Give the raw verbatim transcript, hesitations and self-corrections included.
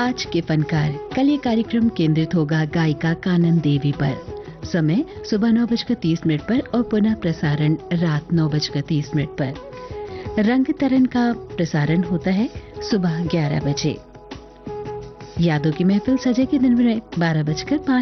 आज के फनकार। कल ये कार्यक्रम केंद्रित होगा गायिका कानन देवी पर। समय सुबह नौ बजकर तीस मिनट पर और पुनः प्रसारण रात नौ बजकर तीस मिनट पर। रंग तरन का प्रसारण होता है सुबह ग्यारह बजे। यादों की महफिल सजेगी दिन में बारह बजकर पाँच